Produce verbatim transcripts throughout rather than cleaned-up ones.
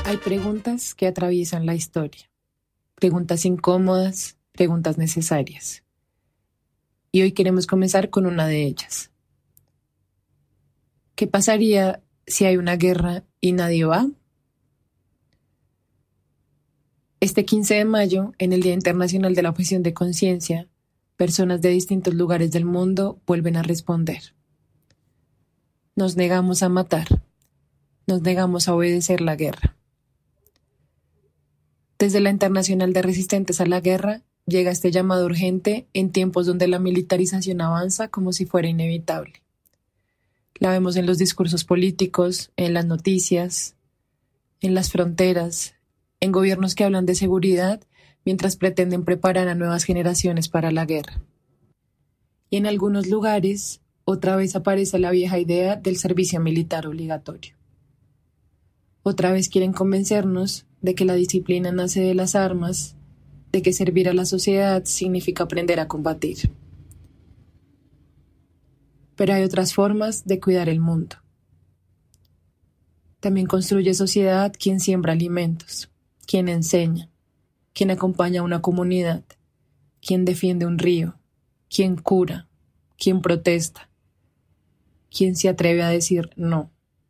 Hay preguntas que atraviesan la historia, preguntas incómodas, preguntas necesarias. Y hoy queremos comenzar con una de ellas. ¿Qué pasaría si hay una guerra y nadie va? Este quince de mayo, en el Día Internacional de la Objeción de Conciencia, personas de distintos lugares del mundo vuelven a responder. Nos negamos a matar, nos negamos a obedecer la guerra. Desde la Internacional de Resistentes a la Guerra llega este llamado urgente en tiempos donde la militarización avanza como si fuera inevitable. La vemos en los discursos políticos, en las noticias, en las fronteras, en gobiernos que hablan de seguridad mientras pretenden preparar a nuevas generaciones para la guerra. Y en algunos lugares, otra vez aparece la vieja idea del servicio militar obligatorio. Otra vez quieren convencernos de que la disciplina nace de las armas, de que servir a la sociedad significa aprender a combatir. Pero hay otras formas de cuidar el mundo. También construye sociedad quien siembra alimentos, quien enseña, quien acompaña a una comunidad, quien defiende un río, quien cura, quien protesta, quien se atreve a decir no.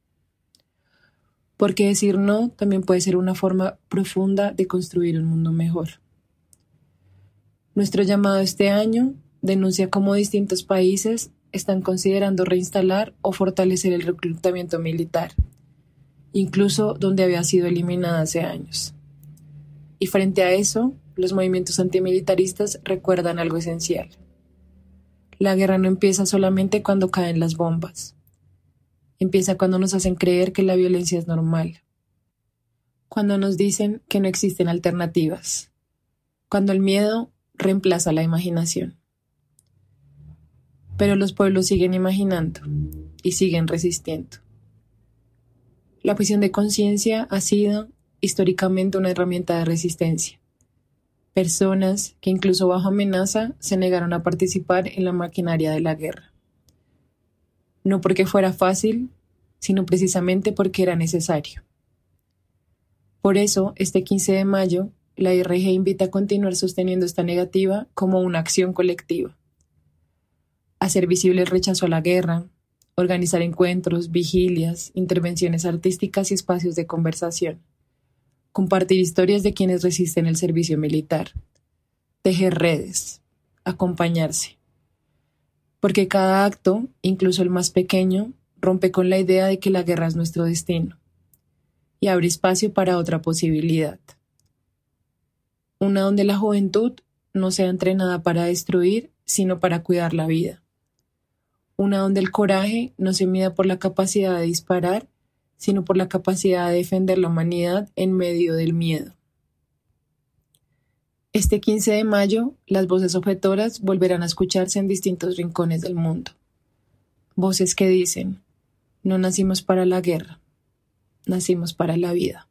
Porque decir no también puede ser una forma profunda de construir un mundo mejor. Nuestro llamado este año denuncia cómo distintos países están considerando reinstalar o fortalecer el reclutamiento militar, incluso donde había sido eliminada hace años. Y frente a eso, los movimientos antimilitaristas recuerdan algo esencial. La guerra no empieza solamente cuando caen las bombas. Empieza cuando nos hacen creer que la violencia es normal. Cuando nos dicen que no existen alternativas. Cuando el miedo reemplaza la imaginación. Pero los pueblos siguen imaginando y siguen resistiendo. La objeción de conciencia ha sido históricamente una herramienta de resistencia. Personas que incluso bajo amenaza se negaron a participar en la maquinaria de la guerra. No porque fuera fácil, sino precisamente porque era necesario. Por eso, este quince de mayo, la I R G invita a continuar sosteniendo esta negativa como una acción colectiva. Hacer visible el rechazo a la guerra, organizar encuentros, vigilias, intervenciones artísticas y espacios de conversación. Compartir historias de quienes resisten el servicio militar. Tejer redes. Acompañarse. Porque cada acto, incluso el más pequeño, rompe con la idea de que la guerra es nuestro destino y abre espacio para otra posibilidad. Una donde la juventud no sea entrenada para destruir, sino para cuidar la vida. Una donde el coraje no se mida por la capacidad de disparar, sino por la capacidad de defender la humanidad en medio del miedo. Este quince de mayo, las voces objetoras volverán a escucharse en distintos rincones del mundo. Voces que dicen, no nacimos para la guerra, nacimos para la vida.